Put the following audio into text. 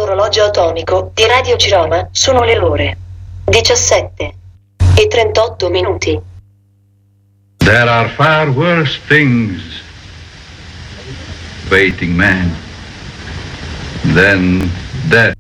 sull'orologio atomico di Radio Ciroma sono le ore 17:38. There are far worse things waiting man than death.